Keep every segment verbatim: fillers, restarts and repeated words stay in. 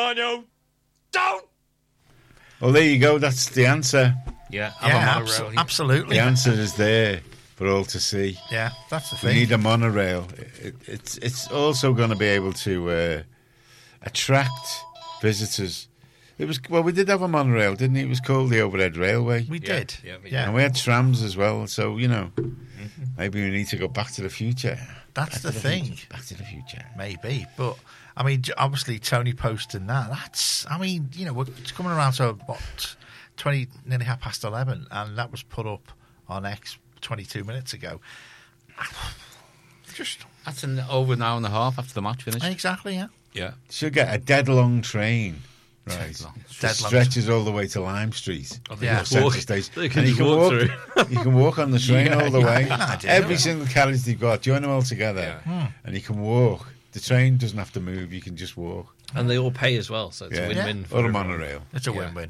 no, don't. Well, there you go. That's the answer. Yeah, have Yeah, a monorail. abso- absolutely. The answer is there for all to see. Yeah, that's the We thing. need a monorail. It, it's it's also going to be able to uh, attract visitors. It was well, we did have a monorail, didn't it? It was called the Overhead Railway, We Yeah, did. yeah, we Yeah. and we had trams as well. So you know, maybe we need to go back to the future. That's the Back to thing. future. Back to the future. Maybe, but I mean, j- obviously Tony posting that. That's, I mean, you know, we're it's coming around to what twenty, nearly half past eleven, and that was put up on X twenty-two minutes ago. Just That's an over an hour and a half after the match finished. exactly, yeah. Yeah. Should get a dead long train. Right, Dead long. Dead long. stretches all the way to Lime Street. Oh, they Yeah. just Central walk- Station. they can And you just can walk walk. You can walk on the train Yeah, all the yeah. way. No, I didn't Every know. single carriage they've got, join them all together, Yeah. and you can walk. The train doesn't have to move; you can just walk. And they all pay as well, so it's Yeah, a win-win. Yeah. for or a everyone. monorail. It's a Yeah. win-win.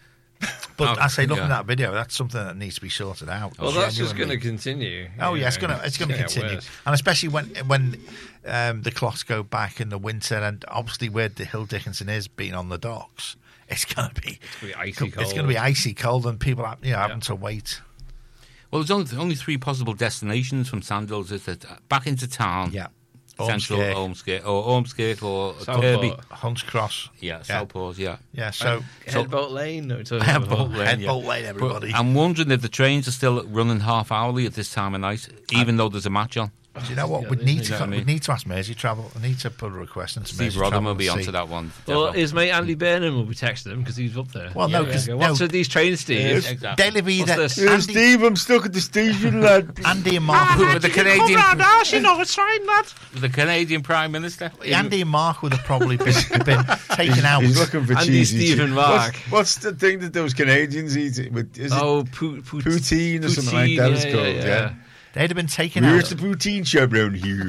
But Oh, I say, looking yeah. at that video, that's something that needs to be sorted out. Well, that's just going to Genuinely. continue. Oh you yeah, it's know. gonna it's gonna Yeah, continue, worse. and especially when when um, the clocks go back in the winter, and obviously where the Hill Dickinson is being on the docks, it's gonna be It's gonna be icy it's cold. gonna be icy cold, and people have, you know, having to wait. Well, there's only, only three possible destinations from Sandals. Is that uh, back into town, Yeah, Central Ormskirk, Ormskirk, or Ormskirk, or Southport. Kirby. Hunts Cross. Yeah, Yeah. Southport, yeah. Yeah, so Headboat Lane. No, it's over- Headboat Lane, yeah. Headboat Lane, everybody. But I'm wondering if the trains are still running half hourly at this time of night, even though there's a match on. Do you know what? Yeah, we they- need they to know what I we mean. need to ask Mersey Travel. I need to put a request into Steve Mersey Rodham Travel will and be see. onto that one. Well, Devil. his mate Andy Burnham will be texting him because he's up there. Well, no, Yeah, 'cause- yeah. no. What's with these trains, Steve? Yes. Exactly. Daily V, What's that this? Hey, Andy, Steve, I'm stuck at the station, lad. Andy and Mark, With would, the Canadian, you know it's fine, lad. the Canadian Prime Minister. Andy and Mark would have probably been, been taken out. He's looking for Andy, cheesy. Steve, and Mark. What's, what's the thing that those Canadians eat? With- Is it Oh, pout, pout, poutine or something like that? It's yeah, called. yeah, Yeah. yeah. They'd have been taken Where's out. the poutine shop round here?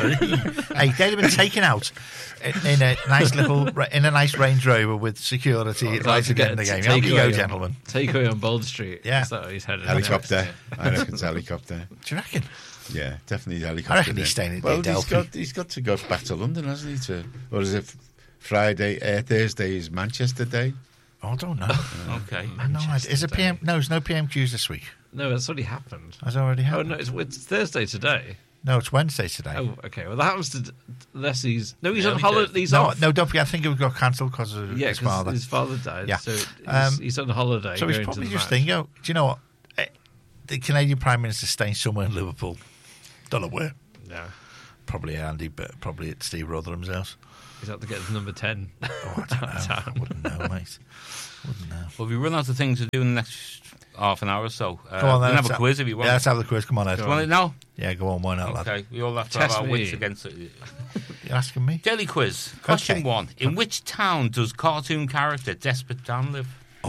Hey, they'd have been taken out in, in a nice little in a nice Range Rover with security I'd right like at to the end of get the game. a Out you go, takeaway on- gentlemen. Takeaway on Bold Street. Yeah. Is that what he's headed? Helicopter. I reckon it's helicopter. Do you reckon? Yeah, definitely helicopter. I reckon then. he's staying in Well, he's Delphi. got he's got to go back to London, hasn't he? To or is it Friday? Uh, Thursday is Manchester Day. Oh, I don't know. Okay. no idea. Is it P M? No, there's no P M Qs this week. No, it's already happened. Has already Oh, happened. no, it's, it's Thursday today. No, it's Wednesday today. Oh, okay. Well, that happens to unless he's no, he's Yeah, on we holiday. did. He's no, off. no, don't forget. I think it got cancelled because of yeah, his 'cause father. his father died. Yeah. So he's, Um, he's on holiday. So he's going to probably the just match. thinking, oh, do you know what? Eh, The Canadian Prime Minister staying somewhere in Liverpool. Don't know where. No, Probably Andy, but probably at Steve Rotherham's house. he's out to get the number ten. Oh, I don't know. I wouldn't know, mate. Wouldn't know. Well, we run out of things to do in the next half an hour or so. Uh, Come on, we then. can have let's a quiz if you want. Yeah, let's have the quiz. Come on, Ed. Do you want it now? Yeah, go on. Why not, lad? Okay, we all have to Test have our me. wits against it. You're asking me? Daily quiz. Question Okay. one. In which town does cartoon character Desperate Dan live?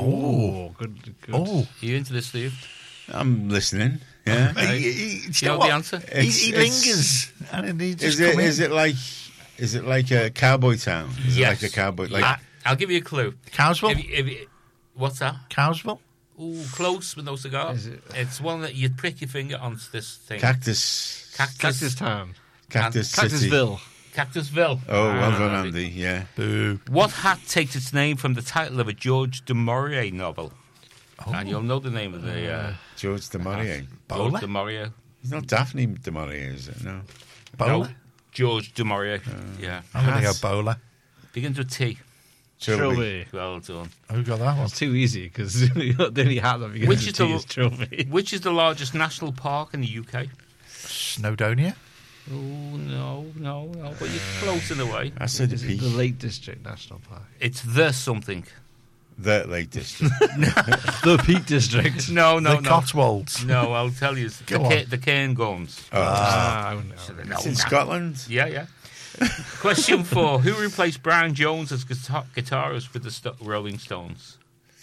Oh, good. good. Oh. Are you into this, Steve? I'm listening. Yeah. He, he, do You know what? the answer? He, he It's- it's- lingers. And he just Is it come in. is it like is it like a cowboy town? Is Yes. it like a cowboy like I, I'll give you a clue. Cowsville? If you- if you- what's that? Cowsville? Ooh, close with no cigar. Is it- It's one that you'd prick your finger onto this thing. Cactus Cactus. Cactus Town. Cactus City? Cactusville. Cactusville. Oh, well Ah, done, Andy. Yeah. Boo. What hat takes its name from the title of a George du Maurier novel? Oh. And you'll know the name of the uh, George de Maurier. Bowler? George du Maurier. He's not Daphne de Maurier, is it? No. Bowler? No, George du Maurier. Uh, yeah. I'm going to go Hat. bowler. Begins with T. Trilby. Trilby. Well done. Who got that one? It's too easy because the only hat that begins Which with is T the- is Trilby. Which is the largest national park in the U K? Snowdonia? Oh, no, no, no. But you're close in a way. I said the Is it Peak. the Lake District National Park? It's the something. The Lake District. The Peak District. No, no, the no. Cotswolds. No, I'll tell you. The, Go on. ca- the Cairn Gums. Oh, Ah, I wouldn't know. Should've it's known in that. Scotland. Yeah, yeah. Question four. Who replaced Brian Jones as guitar- guitarist for the Sto- Rolling Stones?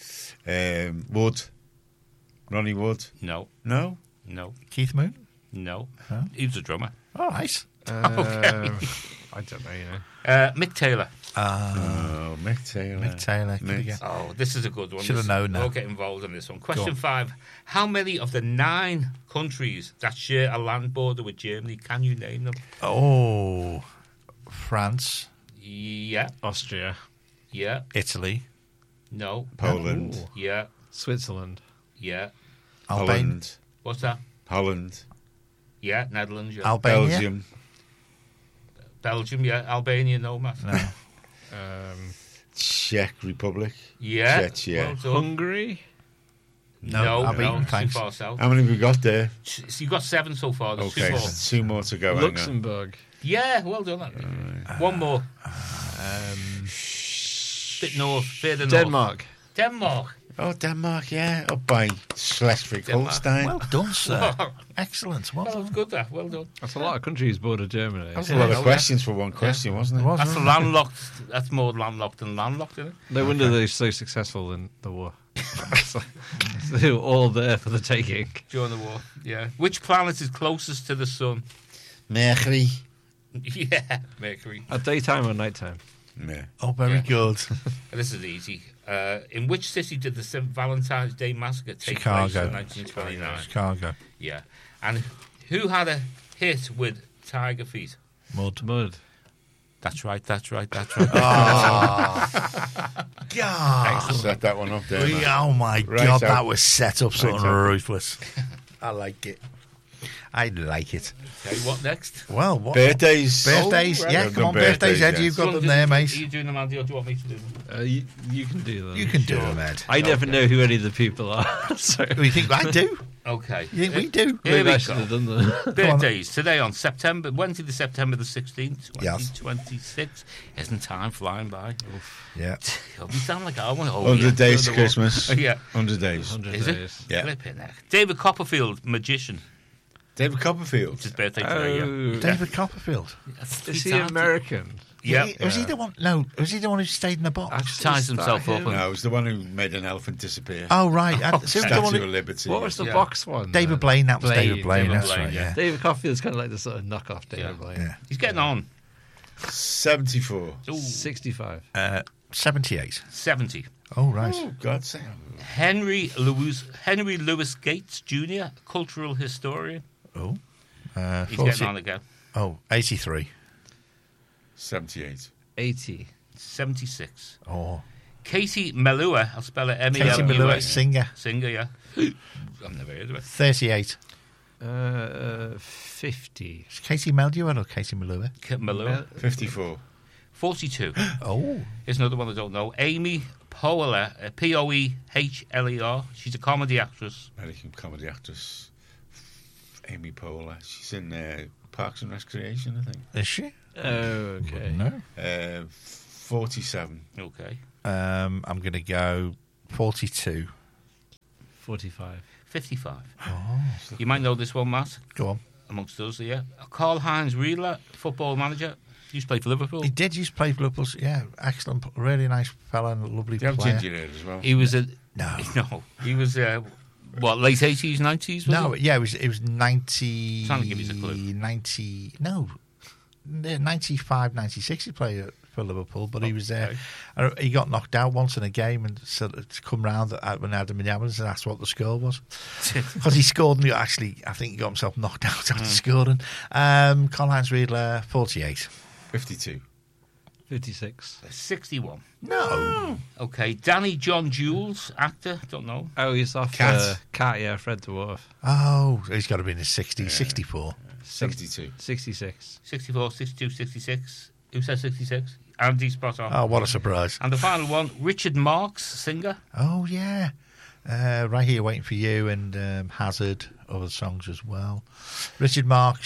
Um, Wood. Ronnie Wood. No, No? no, Keith Moon? no. Huh? He was a drummer. Oh, nice. Um, I don't know, you know. Uh, Mick Taylor. Uh, Oh, Mick Taylor. Mick Taylor. Could Mick. we get- Oh, this is a good one. Should've This- known that. We'll get involved in this one. Go Question on. five. How many of the nine countries that share a land border with Germany can you name them? Oh, France. Yeah, Austria. Yeah. Italy, No. Poland. Ooh. Yeah. Switzerland. Yeah. Albania, Holland. What's that? Holland. Yeah. Netherlands. Yeah. Albania. Belgium. Belgium. Yeah. Albania. No, Matt. No. Um, Czech Republic. Yeah. Czech, yeah. Well done. Hungary. No, No. I've no, eaten, too thanks. far south. How many have we got there? So you've got seven so far. There's Okay, two more. so two more to go. hang on. Luxembourg. Yeah. Well done. One more. Um, Bit north. Further north. Denmark. Denmark. Oh, Denmark, yeah. Up by Schleswig-Holstein. Well done, sir. Excellent. Well Well, done. that's good. That. Well done. That's a lot of countries border Germany. That was a lot Yeah. of questions for one question, wasn't it? Was, That's a wasn't it? landlocked. That's more landlocked than landlocked, isn't it? No wonder they're so successful in the war. So they were all there for the taking. During the war. Yeah. Which planet is closest to the sun? Mercury. Yeah. Mercury. At daytime or nighttime? Yeah. Oh, very Yeah. good. This is easy. Uh, in which city did the Saint Valentine's Day massacre take place Chicago. in nineteen twenty-nine? Chicago. Yeah. And who had a hit with Tiger Feet? Mud. Mud. That's right. That's right. That's right. God. Set that one up there. We- man. oh, my Right God. out. That was set up something Right out. ruthless. I like it. I like it. Okay. What next? Well, what? Birthdays. Birthdays. Oh, right. yeah, We've come done on, birthdays, Ed. yeah. You've got So them do- there, Are mate. you doing them, Andy, or do you want me to do them? Uh, you, you can do them. You can do sure. them, Ed. I never Okay. know who any of the people are. So You think I do? Okay. You think we do? Here maybe we I should go. have done them. Birthdays today on September Wednesday, the September the sixteenth, Yes. twenty twenty-six. Isn't time flying by? Yeah. It'll be sound like I want to. one hundred days to Christmas. Yeah. one hundred days. one hundred Is days. it? Yeah. Flipping heck. David Copperfield, magician. David Copperfield. It's his birthday today. Yeah. Oh, David Copperfield. That's is three he times. American? Yeah. He- Was he the one? No. Was he the one who stayed in the box? Actually, Ties is that himself up him? and- No, it was the one who made an elephant disappear. Oh, right. Uh, so the Statue one of who- Liberty. What was the Yeah. box one? David then? Blaine. That was Blaine, David Blaine. David That's Blaine, right. yeah. Yeah. David Copperfield's kind of like the sort of knockoff David Yeah. Blaine. Yeah. He's getting on. seventy-four. Ooh, sixty-five. Uh, Seventy-eight. seventy. Oh, right. Oh, God sake. Henry Lewis Henry Louis Gates Junior, cultural historian. Oh. Uh, He's forty getting on again. Oh, eighty-three. seventy-eight. eighty. seventy-six. Oh. Katie Melua, I'll spell it M E L U A. Katie Melua, singer. Singer, yeah. I've never heard of it. thirty-eight. Uh, uh, fifty. Is Katie Melua or Katie Melua? K- Melua. fifty-four. forty-two. Oh. Here's another one I don't know. Amy Poehler, uh, P O E H L E R. She's a comedy actress. American comedy actress. Amy Poehler. She's in uh, Parks and Recreation, I think. Is she? Oh, okay. No. Uh, forty-seven. Okay. Um, I'm going to go forty-two. forty-five. fifty-five. Oh. You might know this one, Matt, Go on. amongst us, yeah. Karl-Heinz Riedler, football manager. He used to play for Liverpool. He did used to play for Liverpool. Yeah, excellent. Really nice fella and a lovely Do you have player. ginger hair as well? He was a... No. No. He was, uh, what, late eighties, nineties? Was No, it? yeah, it was it was ninety. Trying to give you a clue. ninety. No, ninety-five, ninety-six. He played for Liverpool, but he was there. Okay. Uh, He got knocked out once in a game, and so to come round at, when Adam Yamas and asked what the score was because he scored. And he actually, I think he got himself knocked out after scoring. Um, Karl-Heinz Riedler, forty-eight. fifty-two. fifty-six. sixty-one. No, Okay. Danny John Jules, actor. Don't know. Oh, he's off Cat. Uh, Cat, yeah, Fred the Dwarf. oh, he's got to be in his sixties, sixty-four. seventy-two. sixty-six. sixty-four, sixty-two, sixty-six. Who said sixty-six? Andy, spot on. Oh, what a surprise! And the final one, Richard Marx, singer. Oh yeah, uh, right here waiting for you and um, Hazard, other songs as well. Richard Marx,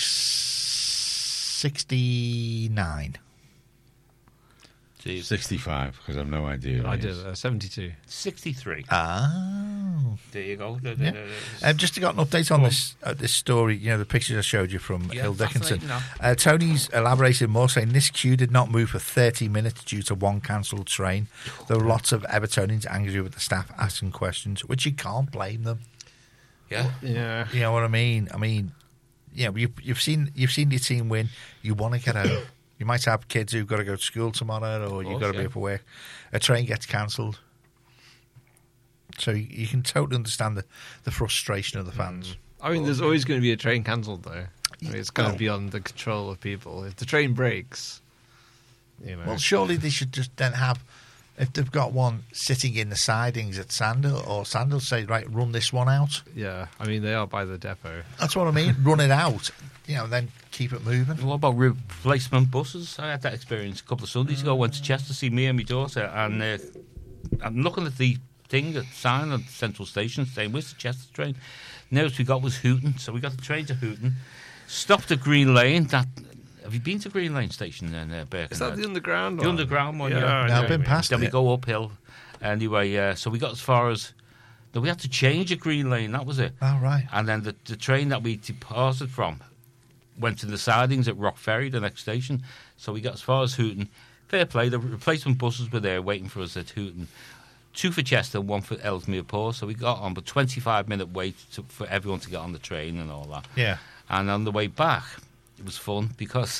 sixty-nine. Steve. sixty-five, because I've no idea. who I he did is. uh, seventy-two. sixty-three. Oh, There you go. There, yeah. there, there. Um, just to got an update on this uh, this story. You know the pictures I showed you from Yeah, Hill Dickinson. fascinating, Uh, Tony's elaborated more, saying this queue did not move for thirty minutes due to one cancelled train. There were lots of Evertonians angry with the staff asking questions, which you can't blame them. Yeah. Yeah. You know what I mean? I mean, yeah, you, you've seen you've seen your team win. You want to get home. You might have kids who've got to go to school tomorrow, or you've course, got to yeah. be up for work. A train gets cancelled, so you, you can totally understand the, the frustration of the fans. I mean, there's always going to be a train cancelled, though. I mean, it's kind Well- of beyond the control of people. If the train breaks, you know. Well, surely they should just then have if they've got one sitting in the sidings at Sandal, or Sandal say, right, run this one out. Yeah, I mean, they are by the depot. That's what I mean. Run it out, you know, and then keep it moving. What about replacement buses? I had that experience a couple of Sundays ago. I went to Chester to see me and my daughter, and uh, I'm looking at the thing, the sign at Central Station saying, where's the Chester train? Nearest we got was Hooton, so we got the train to Hooton, stopped at Green Lane. That Have you been to Green Lane Station in uh, Birkenhead? Is that the underground The one? underground one, Yeah, yeah. I No, know I've been what you mean. past Then we it. go uphill. Anyway, uh, so we got as far as... Then we had to change at Green Lane, that was it. Oh, right. And then the, the train that we departed from went to the sidings at Rock Ferry, the next station. So we got as far as Hooton. Fair play, the replacement buses were there waiting for us at Hooton. Two for Chester, one for Ellesmere Port. So we got on, but twenty-five minute wait to, for everyone to get on the train and all that. Yeah. And on the way back, it was fun because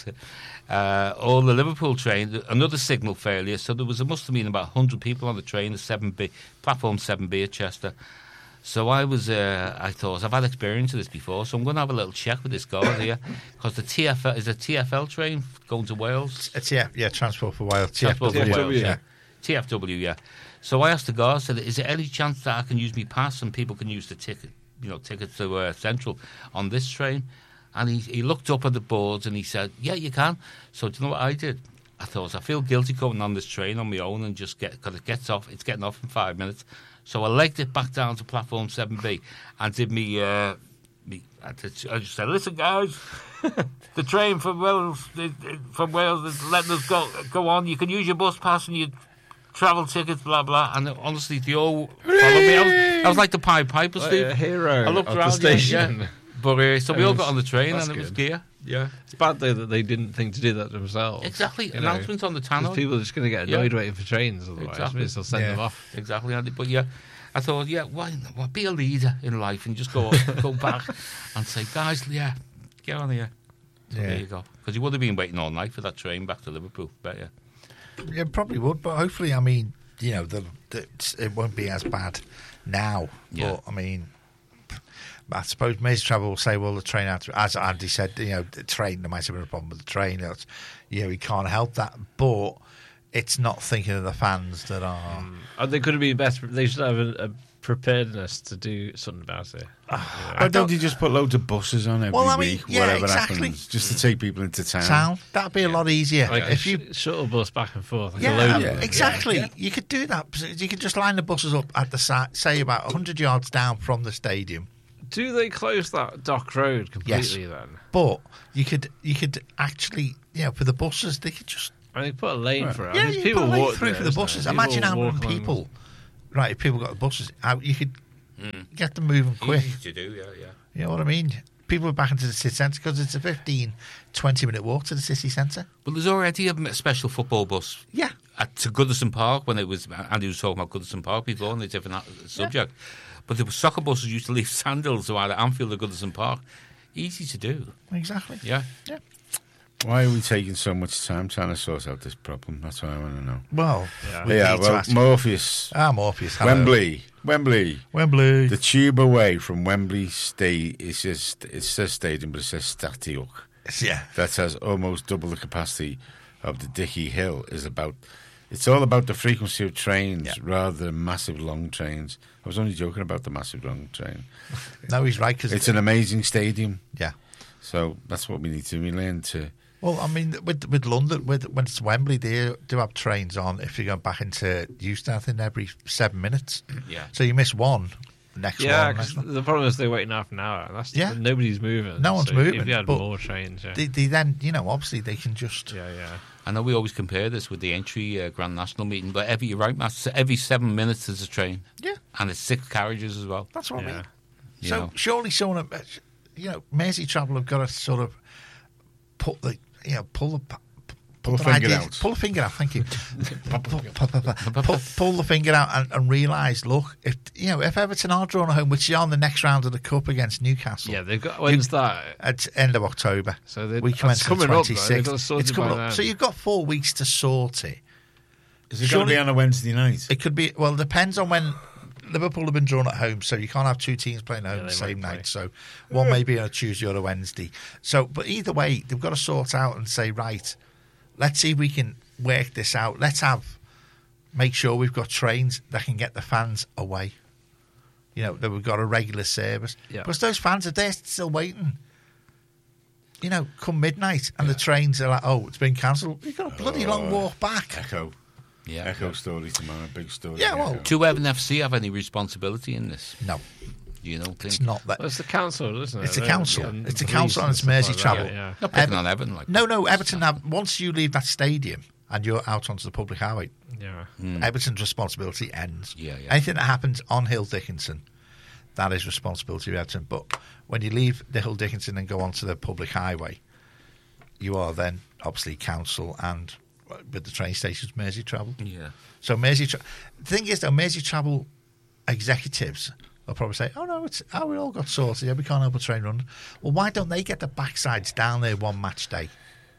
uh, all the Liverpool train, another signal failure. So there was, there must have been about one hundred people on the train, the seven B, platform seven B at Chester. So I was, uh, I thought, I've had experience of this before, so I'm going to have a little check with this guy here, because the T F L is a T F L train going to Wales. It's, yeah, yeah, Transport for Wales. Transport for T F W, Wales, yeah. yeah. T F W, yeah. So I asked the guard, I said, is there any chance that I can use my pass and people can use the ticket, you know, ticket to uh, Central on this train? And he, he looked up at the boards and he said, yeah, you can. So do you know what I did? I thought, I feel guilty coming on this train on my own and just get, because it gets off, it's getting off in five minutes. So I legged it back down to platform seven B and did me, uh, me I, did, I just said, listen guys, the train from Wales, from Wales is letting us go, go on. You can use your bus pass and your travel tickets, blah, blah. And honestly, they all followed me. I was, I was like the Pied Piper, Like Steve. a hero I looked of the around, station. Yeah, yeah. But uh, so we It all was- got on the train that's and it was good. gear. Yeah, It's bad though that they didn't think to do that themselves. exactly. You know, Announcements on the 'cause tannoy. people are just going to get Yeah. annoyed waiting for trains otherwise. Exactly. Maybe they'll send Yeah. them off. Exactly, Andy. But yeah, I thought, yeah, why, why be a leader in life and just go go back and say, guys, yeah, get on here. So Yeah. there you go. Because you would have been waiting all night for that train back to Liverpool. Bet you. Yeah, probably would, but hopefully, I mean, you know, the, the, it's- it won't be as bad now. Yeah. But I mean, I suppose Maze Travel will say, well, the train had to, as Andy said, you know, the train, there might have been a problem with the train. It's, you know, we can't help that, but it's not thinking of the fans that are. Oh, they could have been better. They should have a, a preparedness to do something about it. Why don't you just put loads of buses on every Well, I mean, week, yeah, whatever exactly. happens, just to take people into town? Town, that'd be a lot easier Like if a you. sh- shuttle bus back and forth. Like a Yeah, load yeah, of them. exactly. yeah. You could do that. You could just line the buses up at the side, say about one hundred yards down from the stadium. Do they close that Dock Road completely then? But you could, you could actually, you know, for the buses, they could just I mean, put a lane Right. for it. yeah, I mean, you people put a lane walk through there, for the isn't buses. there? Imagine how walk many along- people, right? If people got the buses out, you could get them moving quick. Easy to do, yeah, yeah. You know what I mean? People are back into the city centre because it's a fifteen, twenty minute walk to the city centre. But there's already a special football bus Yeah, at to Goodison Park when it was Andy was talking about Goodison Park before on a different uh, subject. But the soccer buses used to leave Sandals to either Anfield or Goodison Park. Easy to do, exactly. yeah. Yeah. Why are we taking so much time trying to sort out this problem? That's what I want to know. Well, Yeah. we yeah, need to well, ask- Morpheus, Ah, Morpheus. hello. Wembley, Wembley. Wembley. The tube away from Wembley State, it says, it says stadium, but it says Statiuk. yeah. That has almost double the capacity of the Dickey Hill. Is about. It's all about the frequency of trains Yeah. rather than massive long trains. I was only joking about the massive long train. No, he's right because It's an amazing stadium, yeah. so that's what we need to. We learn to. Well, I mean, with with London, with when it's Wembley, they do have trains on. If you go back into Euston, I think every seven minutes. Yeah. So you miss one, next Yeah, one. 'cause Next one. the problem is they're waiting half an hour. That's Yeah. nobody's moving. No one's So moving, If you had but more trains, yeah, They, they then, you know, obviously they can just. yeah, yeah. I know we always compare this with the entry uh, Grand National meeting, but every you're right, Matt, so every seven minutes there's a train, Yeah, and it's six carriages as well. that's what I Yeah. mean. You So know. surely someone, uh, you know, Mersey Travel have got to sort of put the, you know, pull the. Pull Pull the their finger ideas- out. Pull the finger out. Thank you. pull, pull, pull, pull, pull the finger out and, and realise. Look, if you know, if Everton are drawn at home, which is on the next round of the cup against Newcastle, Yeah, they've got. When's that? at end of October. So they- we that's commence on the coming up, though. They've twenty-sixth. got to sort It's it coming by up. then. So you've got four weeks to sort it. Is it going to Surely- be on a Wednesday night? It could be. Well, it depends on when Liverpool have been drawn at home, so you can't have two teams playing at home Yeah, the they same won't play. night. So one may be on a Tuesday or a Wednesday. So, but either way, they've got to sort out and say, right, let's see if we can work this out. Let's have make sure we've got trains that can get the fans away. You know, that we've got a regular service. Yeah. Because those fans are there still waiting. You know, come midnight and the trains are like, oh, it's been cancelled. You've got a bloody Oh, long walk back. Echo. Yeah. Echo story tomorrow, big story. Yeah, well, Echo. Do Evan F C have any responsibility in this? No, You don't think? it's not that. Well, it's the council, isn't it? It's the They're- council. and It's the police council and it's stuff Mersey like that, Travel. Yeah. Not picking Ev- on Evan. Like No, no, Everton have, once you leave that stadium and you're out onto the public highway, Yeah. Everton's responsibility ends. Hmm. Yeah, yeah. Anything that happens on Hill Dickinson, that is responsibility of Everton. But when you leave the Hill Dickinson and go onto the public highway, you are then obviously council and uh, with the train stations, Mersey Travel. Yeah. So Mersey, tra- the thing is though, Mersey Travel executives will probably say, "Oh no, it's oh we all got sorted. Yeah, we can't help a train run." Well, why don't they get the backsides down there one match day,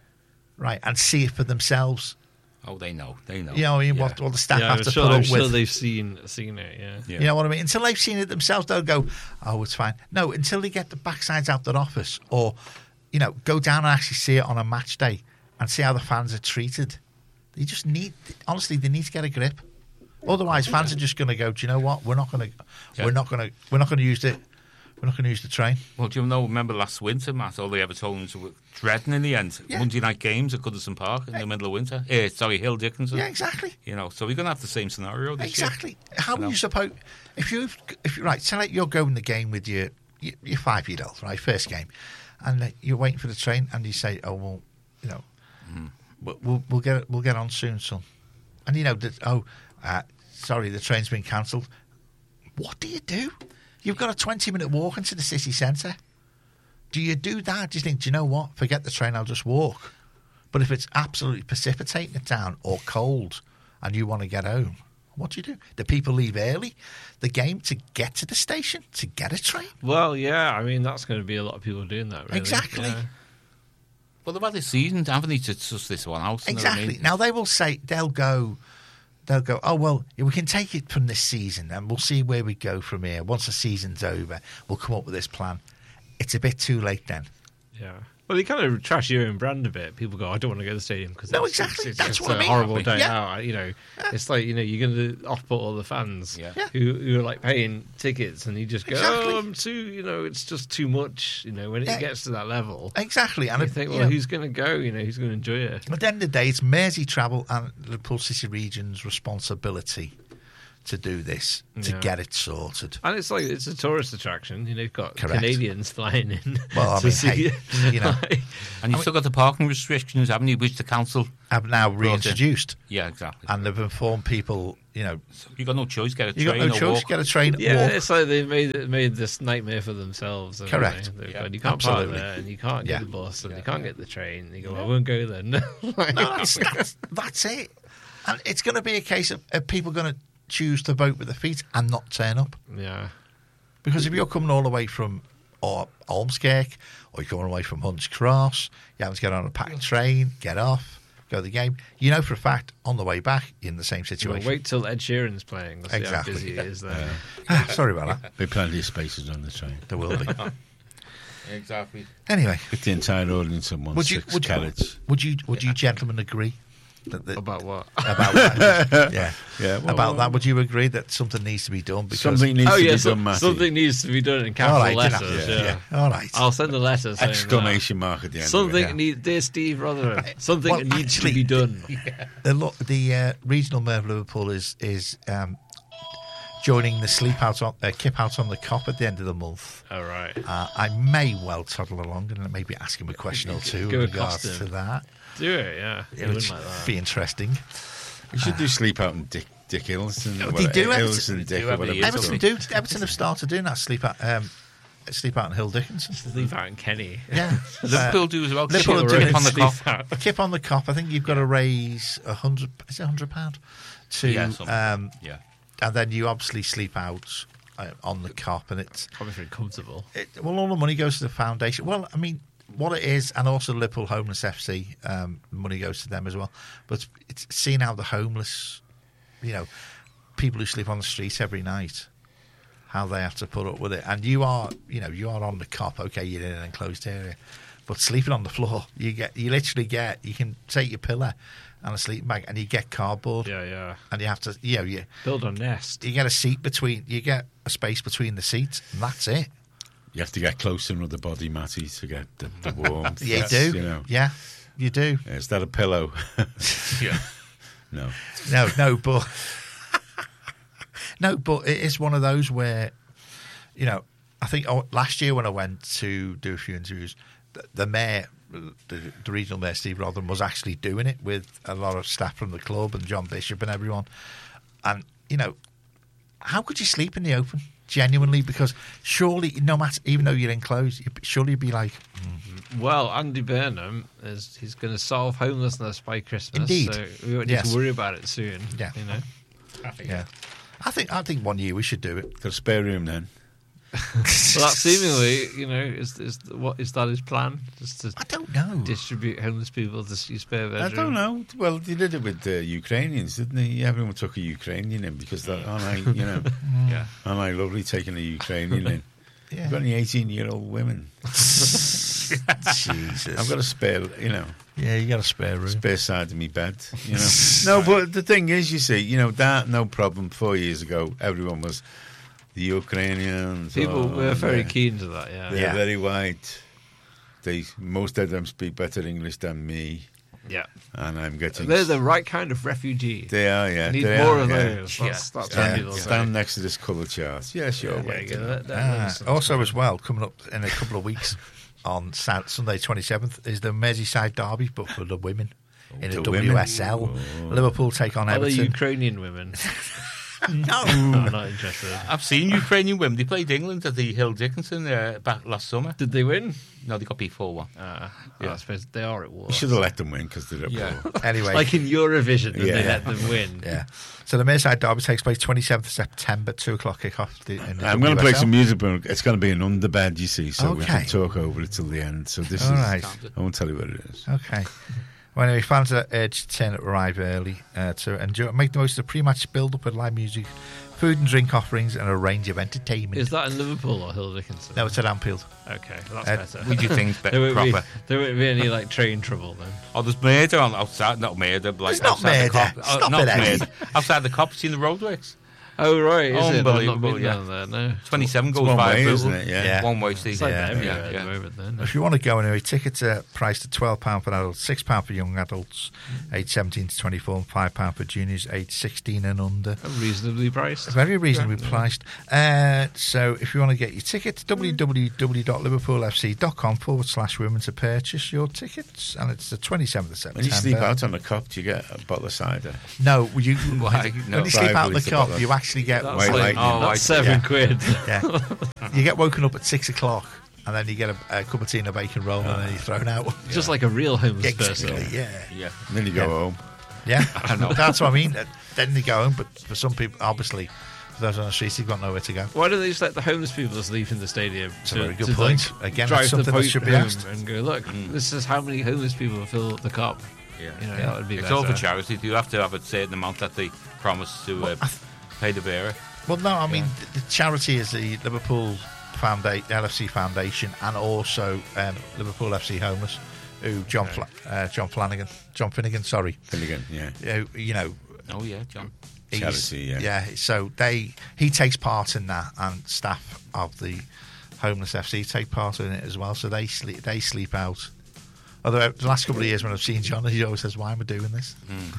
right, and see it for themselves? Oh, they know. They know. You know, what I mean, Yeah. what all the staff Yeah, have I'm to sure, put I'm up sure with. they've seen seen it. Yeah. Yeah. You know what I mean? Until they've seen it themselves, they'll go, "Oh, it's fine." No, until they get the backsides out their office, or you know, go down and actually see it on a match day and see how the fans are treated. They just need, honestly, they need to get a grip. Otherwise, fans are just going to go, "Do you know what? We're not going to, Yeah. we're not going to, we're not going to use it. We're not going to use the train." Well, do you know? Remember last winter, Matt? All the Evertonians were dreading in the end. Yeah. Monday night games at Goodison Park in the middle of winter. Eh, sorry, Hill Dickinson. Yeah, exactly. You know, so we're going to have the same scenario this Exactly. How You are know. you supposed if you if you right? Say like you're going the game with your your, your five year old, right? First game, and uh, you're waiting for the train, and you say, "Oh well, you know, we'll, we'll we'll get we'll get on soon, son." And you know that oh, uh, sorry, the train's been cancelled. What do you do? You've got a twenty minute walk into the city centre. Do you do that? Do you think, do you know what? Forget the train, I'll just walk. But if it's absolutely precipitating it down or cold and you want to get home, what do you do? Do people leave early the game to get to the station, to get a train? Well, yeah. I mean, that's going to be a lot of people doing that. Really. Exactly. Yeah. Well, they've had a season, haven't they, to suss this one out? you know what I Exactly. mean? Now they will say, they'll go, they'll go, oh, well, we can take it from this season and we'll see where we go from here. Once the season's over, we'll come up with this plan. It's a bit too late then. Yeah. Well, you kind of trash your own brand a bit. People go, "I don't want to go to the stadium because No, it's, exactly. it's, That's it's what I a mean. horrible day Yeah. out." You know, it's like you know you're going to off-put all the fans Yeah. Yeah. who who are like paying tickets, and you just go, Exactly. "Oh, I'm too," you know, it's just too much. You know, when Yeah. it gets to that level, Exactly. And you if, think, you "Well, know, who's going to go? You know, who's going to enjoy it?" at the end of the day, it's Mersey Travel and Liverpool City Region's responsibility to do this, to Yeah. get it sorted. And it's like it's a tourist attraction. You know, you've got Correct. Canadians flying in. Well, I to mean, see hey, it. you know. Like, And you've still got the parking restrictions, haven't you, which the council... Have now Brought in. reintroduced, Yeah, exactly. and they've informed people, you know, You've got no choice, get a you got train no or choice, walk. get a train, yeah, walk. it's like they've made it- made this nightmare for themselves. haven't Correct. they? They've Yeah, gone, you can't absolutely. park there, and you can't get Yeah. the bus, and Yeah. you can't get the train. And you go, "Well, I won't go then." Like, No, that's, that's, that's it. And it's going to be a case of, of people going to choose to vote with their feet and not turn up. yeah. Because if you're coming all the way from or Ormskirk, or you're coming all the way from Hunts Cross, you have to get on a packed train, get off, go to the game. You know for a fact, on the way back, you're in the same Well, situation. wait till Ed Sheeran's playing. Let's Exactly. see how busy it is there. Sorry about that. Be plenty of spaces on the train. There will be. Exactly. Anyway, Get the entire audience in one would you six would you, carrots. would you would you gentlemen agree that the, About what? about that? yeah, Yeah, well, about that? Would you agree that something needs to be done? Because Something needs oh to yeah, be so- done, Matty. something needs to be done in all capital right, didn't I? letters. Yeah. Yeah. yeah, all right. I'll send a letter saying Exclamation mark at the that. end. Something of it. needs, dear Steve Rotherham, something Well, needs actually- to be done. The lo- the uh, regional mayor of Liverpool is is um, joining the sleep out on uh, kip out on the cop at the end of the month. All right. Uh, I may well toddle along and maybe ask him a question or two Go in regards accost him. to that. Do it, yeah. You It would wouldn't like that. be interesting. We should do sleep out in Dick Dick Hillston. Oh, they do, Hillston Everton. Dick do or have whatever. the it's Everton called. do. Everton have started doing that sleep out um, sleep out in Hill Dickinson. Leave out in Kenny. Yeah, Liverpool do as well. Liverpool Keep do it it on the Sleep cop. out. a kip on the cop. I think you've got to raise a hundred. Is it a hundred pound? To Yeah, something. um, Yeah. and then you obviously sleep out uh, on the cop, and it's Probably very comfortable. it, well, all the money goes to the foundation. Well, I mean, what it is, and also Liverpool Homeless F C, um, money goes to them as well. But it's seeing how the homeless, you know, people who sleep on the streets every night, how they have to put up with it. And you are, you know, you are on the cop. Okay, you're in an enclosed area, but sleeping on the floor, you get, you literally get, you can take your pillow and a sleeping bag, and you get cardboard, Yeah, yeah. and you have to, you know, you Build a nest. you get a seat between, you get a space between the seats, and that's it. You have to get close in with the body, Matty, to get the, the warmth. You That's, do, You know. yeah, you do. Is that a pillow? Yeah. No. No, no, but no, but it is one of those where, you know, I think oh, last year when I went to do a few interviews, the, the mayor, the, the regional mayor Steve Rotherham, was actually doing it with a lot of staff from the club and John Bishop and everyone. And you know, how could you sleep in the open? Genuinely, because surely, no matter, even though you're enclosed, you'd, surely you'd be like, Well, Andy Burnham is he's going to solve homelessness by Christmas. Indeed. So we won't need Yes. to worry about it soon. Yeah. You know. yeah. I think I think one year we should do it. Got a spare room then? Well, that seemingly, you know, is is what is that his plan? Just to I don't know. distribute homeless people to your spare bedroom. I don't know. Well, he did it with the Ukrainians, didn't he? Everyone took a Ukrainian in because that, aren't I, you know, Yeah. aren't I lovely taking a Ukrainian in? Yeah. I've got any eighteen-year-old women. Jesus. I've got a spare, you know, Yeah, you got a spare room. spare side of me bed. You know. No, but the thing is, you see, you know, that no problem. Four years ago, everyone was the Ukrainians. People oh, were very they're, keen to that. Yeah. They're Yeah. very white. They most of them speak better English than me, Yeah. and I'm getting. They're the right kind of refugee. They are, yeah. We need they more are, of yeah. those. Yeah. That's, that's Yeah, what people say. stand next to this colour chart. Yeah, sure. Yeah, wait, yeah, you know. that- that Ah, makes sense. also, as well, coming up in a couple of weeks on Sat- Sunday twenty-seventh is the Merseyside Derby, but for the women in The the women? W S L. Oh. Liverpool take on Are they Everton. Ukrainian women? No. I'm not interested. I've seen Ukrainian women. They played England at the Hill Dickinson uh, back last summer. Did they win? No, they got beat four one. Uh, Yeah. I suppose they are at war. You should have let them win because they're at Yeah. war. Anyway, Like in Eurovision, did they Yeah. let them win? yeah. So the Merseyside Derby takes place twenty-seventh of September, two o'clock kickoff. The, in the I'm going to play W S L. some music, but it's going to be an underbed, you see, so we Okay. can talk over it till the end. So this All is. right. I won't tell you what it is. Okay. Well, anyway, fans are urged to turn up, arrive early uh, to enjoy, make the most of the pre-match build-up with live music, food and drink offerings, and a range of entertainment. Is that in Liverpool or Hill Dickinson? No, it's at Anfield. Okay, that's Uh, better. We do things there, better, won't be, proper. there won't be any like train trouble then. Oh, there's murder on outside. Not murder, but like It's not outside the murder. cop. Stop not it, Eddie. murder. Outside the cops in the roadworks. Oh right, is it? I've not Unbelievable, been yeah. down there. No, twenty-seven It's goes one by. way, brutal. isn't it? Yeah. Yeah. One way, it's Steve. like Yeah, that everywhere yeah, at yeah. the moment. Then If you want to go anyway, tickets are priced at twelve pounds for adults, six pounds for young adults, aged seventeen to twenty-four, and five pounds for juniors, aged sixteen and under. reasonably priced. Very reasonably priced. Uh, so if you want to get your tickets, www.liverpoolfc.com forward slash women to purchase your tickets. And it's the twenty-seventh of September. When you sleep out on the cop, do you get a bottle of cider? No, you, Why? when No. you sleep out on the Five cop, litre you actually get... That's White like lightning. Oh, that's I- seven yeah. quid. Yeah. You get woken up at six o'clock and then you get a, a cup of tea and a bacon roll and then you're thrown out. Just like a real homeless Exactly, person. yeah. Yeah. And then you go Yeah. home. Yeah, I know. that's what I mean. Then they go home, but for some people, obviously, for those on the streets, they've got nowhere to go. Why don't they just let the homeless people sleep in the stadium? It's a to- very good to, point. like, Again, drive that's the something that point should be home asked. and go, look, this is how many homeless people fill the cop. Yeah. You know, Yeah. that would be It's better. all for charity. You have to have a certain amount that they promise to uh, I th- pay the bearer. Well, no, I mean, Yeah. the, the charity is the Liverpool Foundation, L F C Foundation, and also um, Liverpool F C Homeless, who John Fla- uh, John Flanagan, John Finnegan, sorry, Finnegan, yeah. who, you know, Oh, yeah, John. he's- Charity, yeah. yeah. So they he takes part in that, and staff of the Homeless F C take part in it as well. So they sleep they sleep out. Although the last couple of years when I've seen John, he always says, "Why am I doing this?"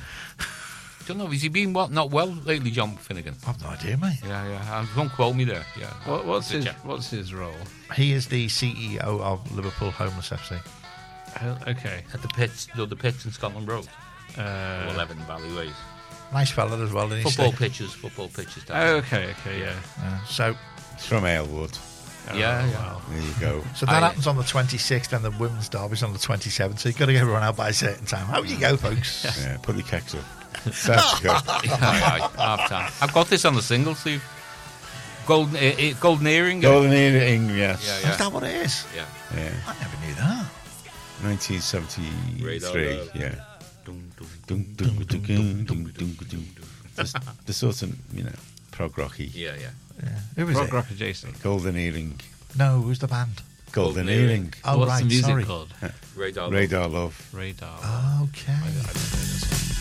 Don't know. Has he been what, not well lately, John Finnegan? I've no idea, mate. Yeah, yeah. Um, don't quote me there. Yeah. What, what's It's his a chat. What's his role? He is the C E O of Liverpool Homeless F C. Uh, Okay. At the pits, you know, the pits in Scotland Road, Uh, eleven Valleyways. Nice fella as well. Isn't he, Football Steve? pitches, football pitches. down oh, there. okay, okay, yeah. Yeah. So It's from Aylwood. Oh, Yeah, yeah. wow. There you go. So that I- happens on the twenty-sixth, and the women's derby's on the twenty-seventh. So you've got to get everyone out by a certain time. How you go, folks? Yeah, put your keks up. That's to go. Aye, aye, half time. I've got this on the single, Steve. Golden, uh, uh, golden earring. Golden earring, yes. Yeah, Is yeah. that what it is? Yeah. Yeah. I never knew that. nineteen seventy-three, Radar, yeah. Dum, dum, Dun, dun, dun, dun, dun, dun, dun, dun. The, the sort of, you know, prog rocky. Yeah, yeah. Yeah. Who was Rock it? Rock adjacent. Golden earring. No, who's the band? Golden, Golden earring. Earring. Oh, What's right, the music sorry. called? Radar. Radar Love. Radar. Okay.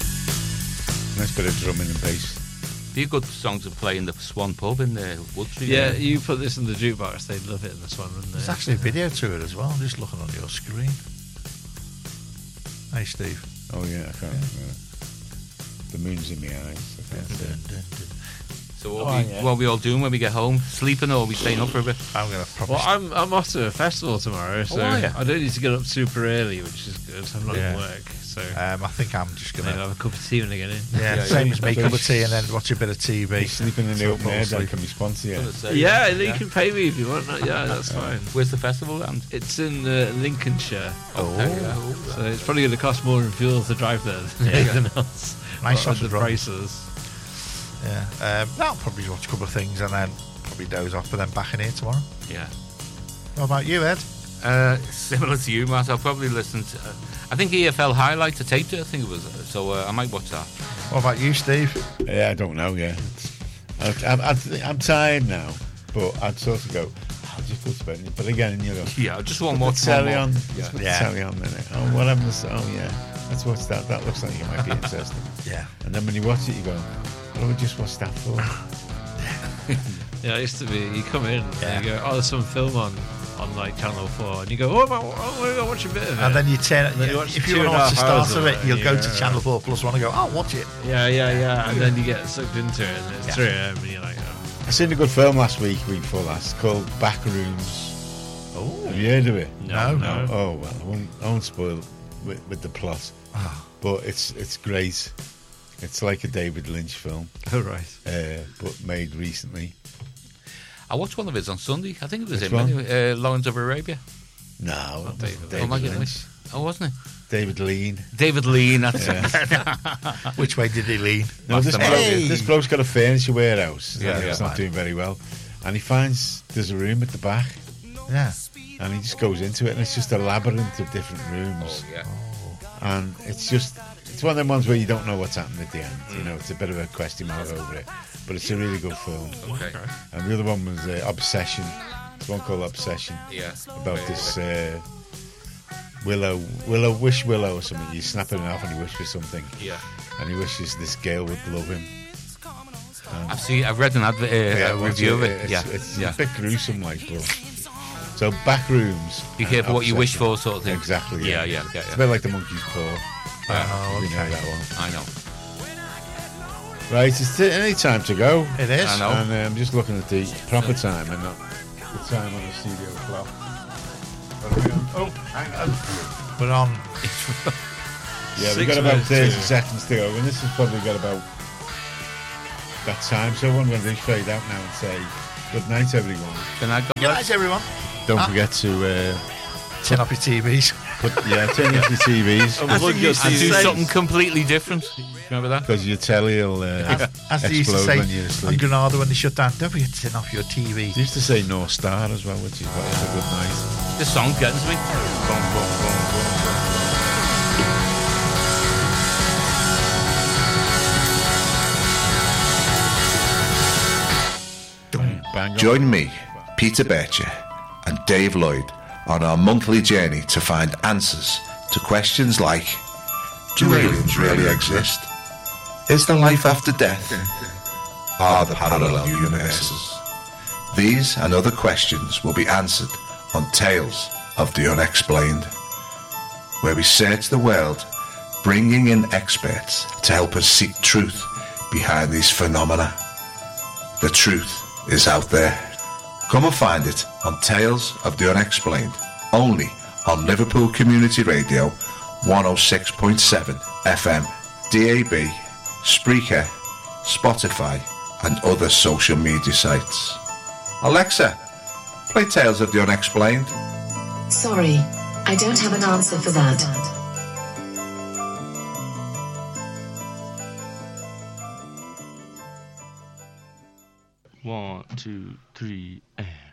Nice bit of drumming and bass. Be a good song to play in the Swan pub in the Wood Street. Yeah, area. you put this in the jukebox, they'd love it in this one, wouldn't they? There's actually a video to it as well. I'm just looking on your screen. Hey, Steve. Oh yeah, I can't. Uh, the moon's in my eyes. I can't Dun, see. dun, dun. So what, Oh, we, yeah. what are we all doing when we get home? Sleeping or are we staying up for a bit? I'm going to probably. Well, I'm I'm off to a festival tomorrow, so are you? I don't need to get up super early, which is good. I'm not Yeah. in work, so um, I think I'm just going maybe to. have a cup of tea when I get in. Yeah, Yeah, same yeah. as me. So Cup of you- tea and then watch a bit of T V. You're sleeping in the So open fall air, then asleep. can we sponsor you? Yeah, you can pay me if you want. Yeah, that's fine. Where's the festival land? It's in uh, Lincolnshire, Oh, yeah. so it's probably going to cost more in fuel to drive there than Yeah. anything else. Nice What on are the the run. prices. yeah. Um, I'll probably watch a couple of things and then probably doze off, but then back in here tomorrow. Yeah. What about you, Ed? Uh, similar to you, Matt. I'll probably listen to. Uh, I think E F L highlights. I taped it. I think it was. Uh, so uh, I might watch that. What about you, Steve? Yeah, I don't know. Yeah, It's- I, I'm, I'm, I'm tired now, but I'd sort of go. I'll just go to bed. But again, you know, Yeah, I just want put more. the telly more. on. Yeah. Just put Yeah. the telly on. Then oh, what happened? To, oh yeah, let's watch that. That looks like it might be interesting. Yeah. And then when you watch it, you go, "What do we just watch that for?" Yeah, it used to be you come in Yeah. and you go, oh, there's some film on on like Channel Four, and you go, oh, I'm, I'm going to watch a bit of it. And then you turn. then you watch if you two want to and a watch the half hours start of of it, it, you'll and go you to go, Channel Four Plus One and go, "Oh, watch it." yeah, yeah, yeah, and then you get sucked into it, and it's Yeah. three a.m. and you're like, oh. I seen a good film last week, week before last, called Backrooms. Oh. Have you heard of it? No, no. Oh well, I won't, I won't spoil with, with the plot, Ah. but it's it's great. It's like a David Lynch film, Oh, right. uh, but made recently. I watched one of his on Sunday. I think it was Which him. one? Anyway. Uh, Lawrence of Arabia. No, Not David David oh, am I getting Lynch. this? Oh, wasn't it? David Lean. David Lean. That's Yeah. Which way did he lean? No, this, bloke, Hey! this bloke's got a furniture warehouse. Yeah, and yeah. it's not doing very well, and he finds there's a room at the back, Yeah. and he just goes into it, and it's just a labyrinth of different rooms. Oh, yeah. And it's just it's one of them ones where you don't know what's happening at the end. You know, it's a bit of a question mark over it, but it's a really good film. Okay. And the other one was uh, Obsession. There's one called Obsession Yeah. about Okay, this okay. uh, willow, willow, wish willow or something. You snap it off and you wish for something, Yeah. and he wishes this girl would love him. I've seen. I've read an advert, uh, a watch review of it. It's, yeah. it's yeah. a bit gruesome, like, but so Backrooms. Be and careful what you wish Obsession. for, sort of thing. Exactly. Yeah. Yeah, Yeah. Yeah. It's yeah. a bit like the monkey's paw. Oh, We know okay. that one. I know. Right, it's t- any time to go. It is. I know. And uh, I'm just looking at the proper time and not the time on the studio clock. Oh, hang on. We're on. Yeah, we've Six got about minutes thirty to- seconds to go, and this has probably got about that time. So what I'm going to do is fade out now and say good night, everyone. Can I go? Good night, everyone. Don't Ah. forget to uh, Turn off your T Vs. put yeah, turn off your T Vs As they used to And do say- something completely different. Remember that? because your telly will uh, As they used to explode say when you're on asleep. Granada when they shut down, don't forget to turn off your T V. They used to say North Star as well, which is what is a good night. This song's getting to me. Boom, boom, boom, boom, boom. Bang on. Join me, Peter Bircher, and Dave Lloyd on our monthly journey to find answers to questions like: do aliens really exist? Is there life after death? Are there parallel universes? These and other questions will be answered on Tales of the Unexplained, where we search the world, bringing in experts to help us seek truth behind these phenomena. The truth is out there. Come and find it on Tales of the Unexplained, only on Liverpool Community Radio one oh six point seven F M, D A B, Spreaker, Spotify, and other social media sites. Alexa, play Tales of the Unexplained. Sorry, I don't have an answer for that. One, two, three, and...